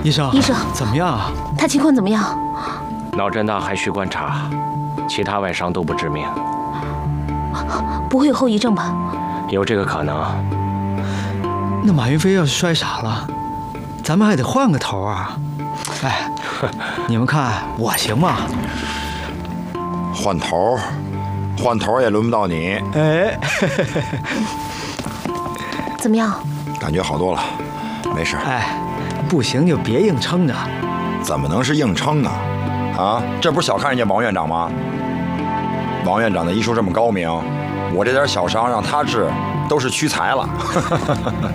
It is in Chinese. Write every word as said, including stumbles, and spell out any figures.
医生， 医生， 怎么样啊？ 他情况怎么样？ 脑震荡还需观察，其他外伤都不致命， 不会有后遗症吧？ 有这个可能。 那马云飞要是摔傻了，咱们还得换个头啊！哎，你们看我行吗？ 换头，换头也轮不到你。 哎， 怎么样？ 感觉好多了，没事。 哎，不行就别硬撑着。 怎么能是硬撑啊？啊，这不是小看人家王院长吗？王院长的医术这么高明，我这点小伤让他治，都是屈才了。